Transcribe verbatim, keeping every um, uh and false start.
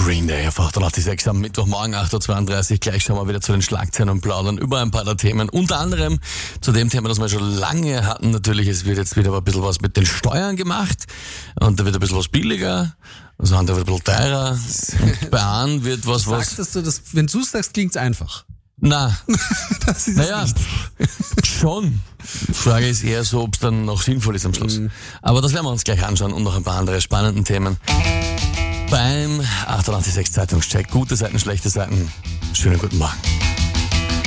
Green Day auf achtundachtzig Komma sechs am Mittwochmorgen, acht Uhr zweiunddreißig. Gleich schauen wir wieder zu den Schlagzeilen und plaudern über ein paar der Themen. Unter anderem zu dem Thema, das wir schon lange hatten. Natürlich, es wird jetzt wieder ein bisschen was mit den Steuern gemacht. Und da wird ein bisschen was billiger. Das andere wird ein bisschen teurer. Und bei einem wird was, was... Sagst du das, wenn du es sagst, klingt's einfach. Na, Das ist naja, es nicht. schon. Die Frage ist eher so, ob es dann noch sinnvoll ist am Schluss. Mhm. Aber das werden wir uns gleich anschauen und noch ein paar andere spannende Themen. Beim achtundachtzig Komma sechs Zeitungscheck. Gute Seiten, schlechte Seiten. Schönen guten Morgen.